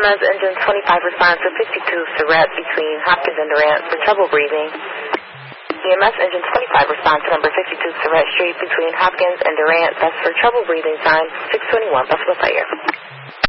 EMS engine 25 responds to 52 Surratt between Hopkins and Durant for trouble breathing. EMS engine 25 responds to number 52 Surratt Street between Hopkins and Durant. That's for trouble breathing. Sign 621 Buffalo Fire.